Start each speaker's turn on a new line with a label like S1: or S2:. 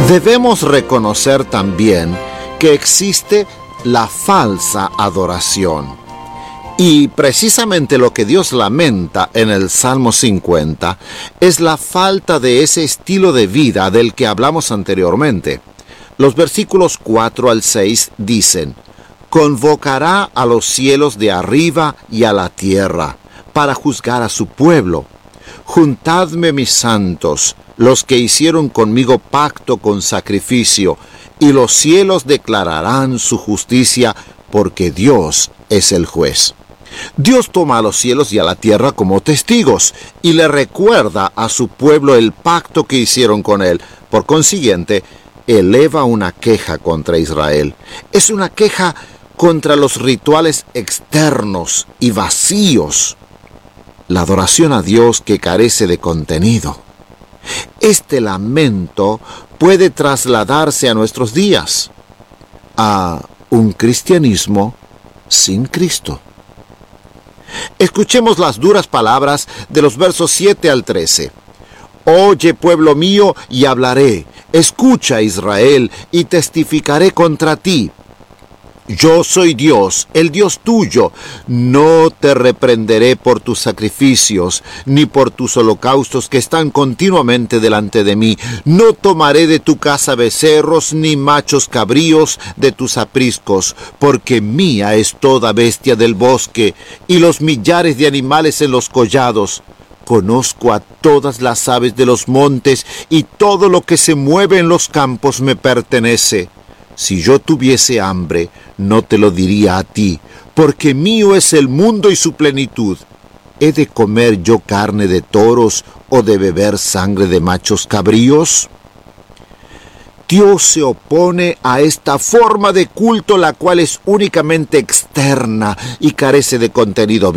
S1: Debemos reconocer también que existe la falsa adoración. Y precisamente lo que Dios lamenta en el Salmo 50 es la falta de ese estilo de vida del que hablamos anteriormente. Los versículos 4 al 6 dicen: «Convocará a los cielos de arriba y a la tierra, para juzgar a su pueblo. Juntadme mis santos, los que hicieron conmigo pacto con sacrificio, y los cielos declararán su justicia, porque Dios es el juez». Dios toma a los cielos y a la tierra como testigos y le recuerda a su pueblo el pacto que hicieron con él. Por consiguiente, eleva una queja contra Israel. Es una queja contra los rituales externos y vacíos. La adoración a Dios que carece de contenido. Este lamento puede trasladarse a nuestros días, a un cristianismo sin Cristo. Escuchemos las duras palabras de los versos 7 al 13. «Oye, pueblo mío, y hablaré. Escucha, Israel, y testificaré contra ti. Yo soy Dios, el Dios tuyo. No te reprenderé por tus sacrificios, ni por tus holocaustos que están continuamente delante de mí. No tomaré de tu casa becerros, ni machos cabríos de tus apriscos, porque mía es toda bestia del bosque, y los millares de animales en los collados. Conozco a todas las aves de los montes, y todo lo que se mueve en los campos me pertenece. Si yo tuviese hambre, no te lo diría a ti, porque mío es el mundo y su plenitud. ¿He de comer yo carne de toros o de beber sangre de machos cabríos?». Dios se opone a esta forma de culto, la cual es únicamente externa y carece de contenido